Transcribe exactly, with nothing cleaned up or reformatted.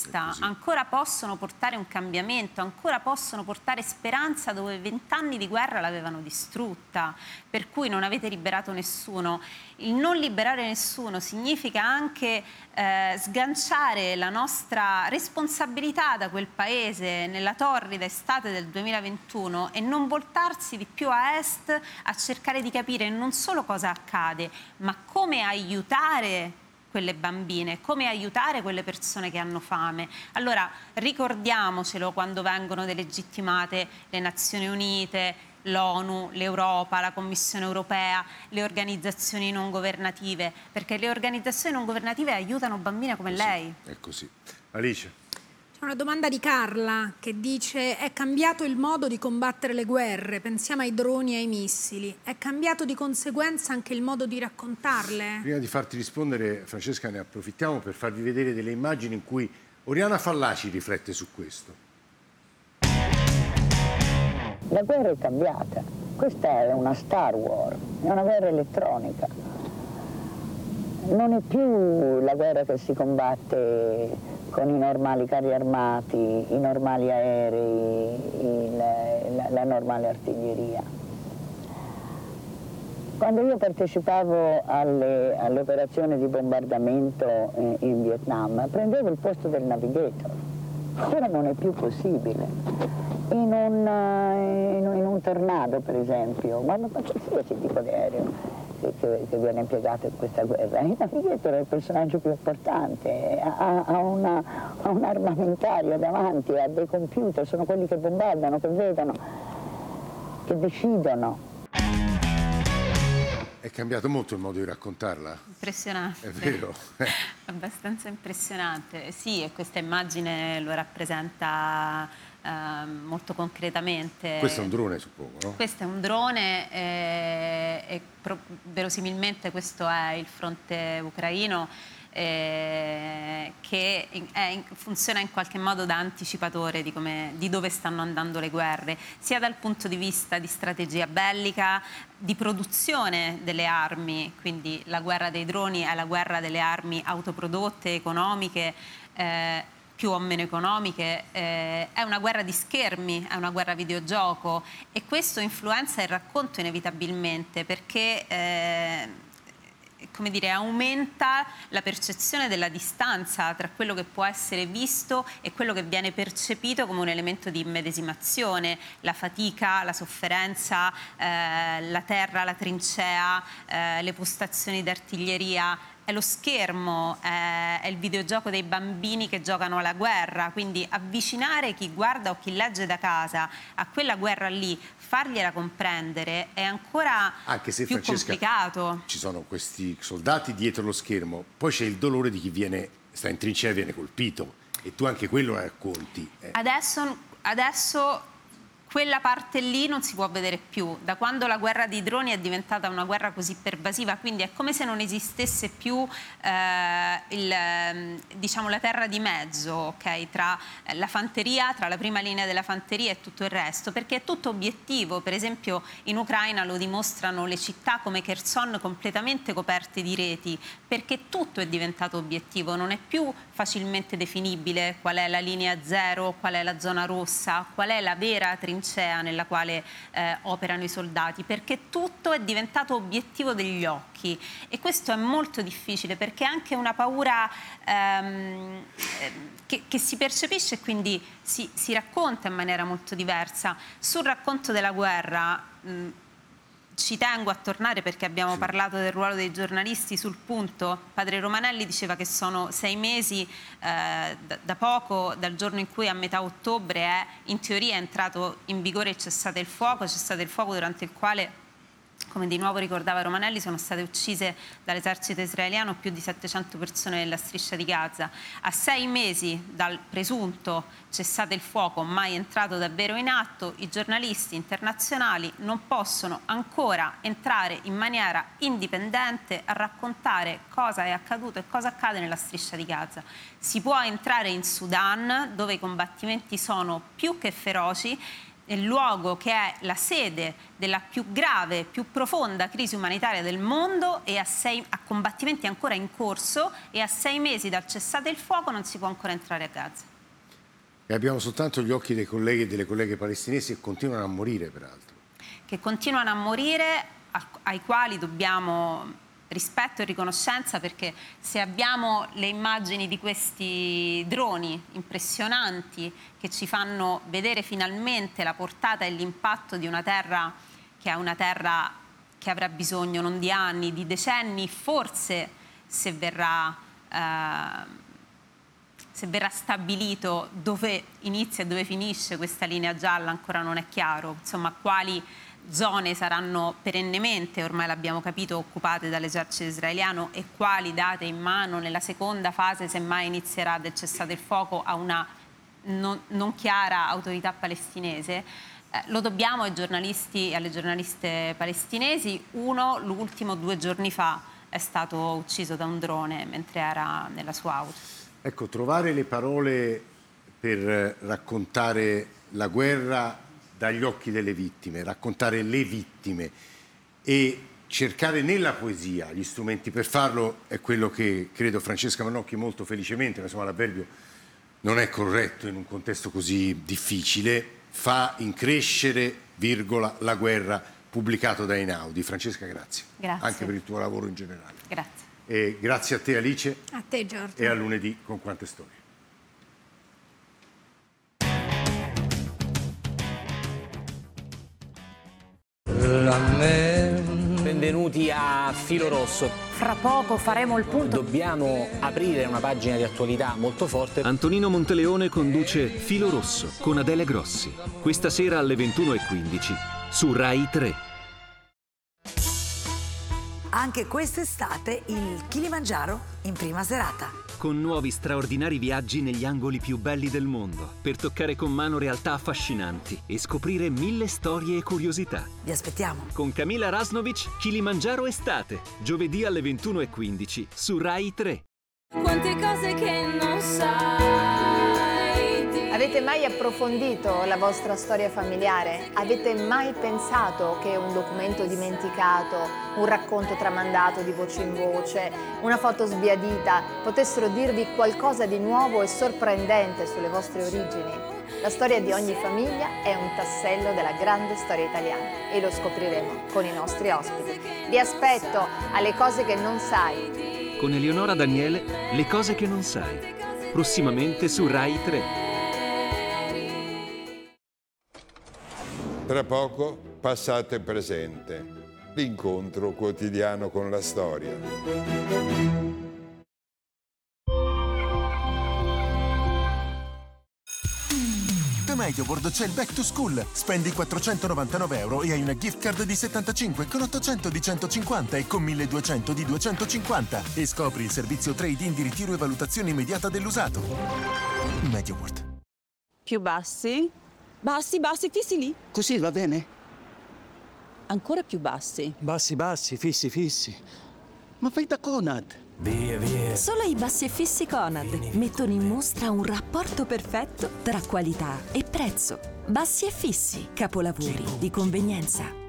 vista, ancora possono portare un cambiamento, ancora possono portare speranza dove vent'anni di guerra l'avevano distrutta, per cui non avete liberato nessuno. Il non liberare nessuno significa anche eh, sganciare la nostra responsabilità da quel paese nella torrida estate del duemilaventuno e non voltarsi di più a est a cercare di capire non solo cosa accade, ma come aiutare quelle bambine, come aiutare quelle persone che hanno fame. Allora ricordiamocelo quando vengono delegittimate le Nazioni Unite, l'ONU, l'Europa, la Commissione Europea, le organizzazioni non governative, perché le organizzazioni non governative aiutano bambine come così, lei. È così. Alice. C'è una domanda di Carla che dice: è cambiato il modo di combattere le guerre, pensiamo ai droni e ai missili, è cambiato di conseguenza anche il modo di raccontarle? Prima di farti rispondere, Francesca, ne approfittiamo per farvi vedere delle immagini in cui Oriana Fallaci riflette su questo. La guerra è cambiata, questa è una Star War, è una guerra elettronica. Non è più la guerra che si combatte con i normali carri armati, i normali aerei, il, la, la normale artiglieria. Quando io partecipavo alle, alle operazioni di bombardamento eh, in Vietnam, prendevo il posto del navigator. Ora non è più possibile. In un, in, in un tornado, per esempio, ma non faccio qualsiasi tipo di aereo che, che, che viene impiegato in questa guerra. Il navigator è il personaggio più importante, ha, ha, una, ha un armamentario davanti, ha dei computer, sono quelli che bombardano, che vedono, che decidono. È cambiato molto il modo di raccontarla? Impressionante. È vero. Abbastanza impressionante. Sì, e questa immagine lo rappresenta eh, molto concretamente. Questo è un drone, suppongo, no? Questo è un drone eh, e pro- verosimilmente questo è il fronte ucraino. Eh, che è in, funziona in qualche modo da anticipatore di, come, di dove stanno andando le guerre, sia dal punto di vista di strategia bellica, di produzione delle armi, quindi la guerra dei droni è la guerra delle armi autoprodotte, economiche, eh, più o meno economiche, eh, è una guerra di schermi, è una guerra videogioco e questo influenza il racconto inevitabilmente perché eh, come dire, aumenta la percezione della distanza tra quello che può essere visto e quello che viene percepito come un elemento di immedesimazione, la fatica, la sofferenza, eh, la terra, la trincea, eh, le postazioni d'artiglieria. È lo schermo, è il videogioco dei bambini che giocano alla guerra, quindi avvicinare chi guarda o chi legge da casa a quella guerra lì, fargliela comprendere è ancora Anche se, più Francesca, complicato. Ci sono questi soldati dietro lo schermo, poi c'è il dolore di chi viene, sta in trincea e viene colpito e tu anche quello racconti. Eh. Adesso, adesso quella parte lì non si può vedere più, da quando la guerra dei droni è diventata una guerra così pervasiva, quindi è come se non esistesse più eh, il, diciamo, la terra di mezzo, okay, tra la fanteria, tra la prima linea della fanteria e tutto il resto, perché è tutto obiettivo. Per esempio in Ucraina lo dimostrano le città come Kherson completamente coperte di reti, perché tutto è diventato obiettivo, non è più facilmente definibile qual è la linea zero, qual è la zona rossa, qual è la vera trincea nella quale eh, operano i soldati, perché tutto è diventato obiettivo degli occhi e questo è molto difficile perché è anche una paura ehm, che, che si percepisce e quindi si, si racconta in maniera molto diversa. Sul racconto della guerra mh, ci tengo a tornare perché abbiamo parlato del ruolo dei giornalisti sul punto. Padre Romanelli diceva che sono sei mesi eh, da, da poco, dal giorno in cui a metà ottobre è in teoria entrato in vigore il cessate il fuoco, cessate il fuoco durante il quale, come di nuovo ricordava Romanelli, sono state uccise dall'esercito israeliano più di settecento persone nella striscia di Gaza. A sei mesi dal presunto cessate il fuoco mai entrato davvero in atto, i giornalisti internazionali non possono ancora entrare in maniera indipendente a raccontare cosa è accaduto e cosa accade nella striscia di Gaza. Si può entrare in Sudan, dove i combattimenti sono più che feroci, il luogo che è la sede della più grave, più profonda crisi umanitaria del mondo e a, sei, a combattimenti ancora in corso, e a sei mesi dal cessate il fuoco non si può ancora entrare a Gaza. E abbiamo soltanto gli occhi dei colleghi e delle colleghe palestinesi che continuano a morire, peraltro. Che continuano a morire, ai quali dobbiamo rispetto e riconoscenza, perché se abbiamo le immagini di questi droni impressionanti che ci fanno vedere finalmente la portata e l'impatto di una terra che è una terra che avrà bisogno non di anni, di decenni, forse se verrà, eh, se verrà stabilito dove inizia e dove finisce questa linea gialla, ancora non è chiaro, insomma, quali zone saranno perennemente, ormai l'abbiamo capito, occupate dall'esercito israeliano e quali date in mano nella seconda fase, semmai inizierà del cessate il fuoco, a una non, non chiara autorità palestinese. Eh, lo dobbiamo ai giornalisti e alle giornaliste palestinesi. Uno, l'ultimo, due giorni fa, è stato ucciso da un drone mentre era nella sua auto. Ecco, trovare le parole per raccontare la guerra dagli occhi delle vittime, raccontare le vittime e cercare nella poesia gli strumenti per farlo è quello che credo Francesca Mannocchi molto felicemente, ma insomma l'avverbio non è corretto in un contesto così difficile, fa increscere, virgola, la guerra, pubblicato da Einaudi. Francesca, grazie. Grazie. Anche per il tuo lavoro in generale. Grazie. E grazie a te Alice. A te Giorgio. E a lunedì con Quante Storie. Benvenuti a Filo Rosso. Fra poco faremo il punto. Dobbiamo aprire una pagina di attualità molto forte. Antonino Monteleone conduce Filo Rosso con Adele Grossi. Questa sera alle ventuno e quindici su Rai tre. Anche quest'estate il Kilimangiaro in prima serata. Con nuovi straordinari viaggi negli angoli più belli del mondo, per toccare con mano realtà affascinanti e scoprire mille storie e curiosità. Vi aspettiamo. Con Camila Rasnovic, Kilimangiaro Estate, giovedì alle ventuno e quindici su Rai tre. Quante cose che non sai. Avete mai approfondito la vostra storia familiare? Avete mai pensato che un documento dimenticato, un racconto tramandato di voce in voce, una foto sbiadita potessero dirvi qualcosa di nuovo e sorprendente sulle vostre origini? La storia di ogni famiglia è un tassello della grande storia italiana e lo scopriremo con i nostri ospiti. Vi aspetto alle cose che non sai. Con Eleonora Daniele, Le cose che non sai. Prossimamente su Rai tre. Tra poco, passato e presente, l'incontro quotidiano con la storia. Da MediaWorld c'è il Back to School. Spendi quattrocentonovantanove euro e hai una gift card di settantacinque con ottocento di centocinquanta e con milleduecento di duecentocinquanta. E scopri il servizio trade-in di ritiro e valutazione immediata dell'usato. MediaWorld. Più bassi. Bassi, bassi, fissi lì. Così va bene? Ancora più bassi. Bassi, bassi, fissi, fissi. Ma fai da Conad. Via, via. Solo i bassi e fissi Conad mettono in mostra un rapporto perfetto tra qualità e prezzo. Bassi e fissi, capolavori di convenienza.